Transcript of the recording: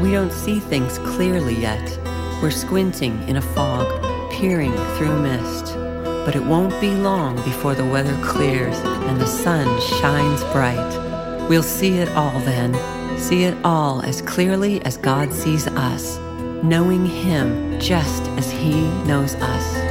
We don't see things clearly yet. We're squinting in a fog, peering through mist. But it won't be long before the weather clears and the sun shines bright. We'll see it all then, see it all as clearly as God sees us, knowing Him just as He knows us.